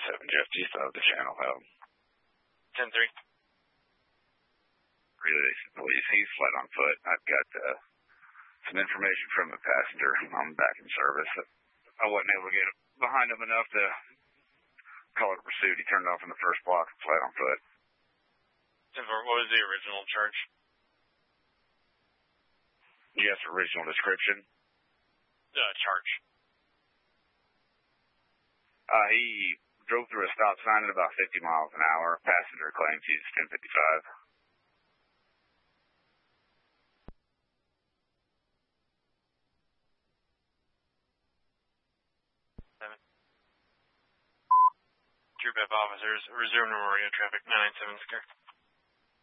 Jeff, just out of the channel held. 10-3. Relay police. He's fled on foot. I've got some information from a passenger. I'm back in service. I wasn't able to get behind him enough to call it a pursuit. He turned off in the first block and fled on foot. 10-4, what was the original charge? Yes, original description. Charge. He drove through a stop sign at about 50 miles an hour. Passenger claims he's 1055. Troop F officers, resume Memorial traffic 997 is correct.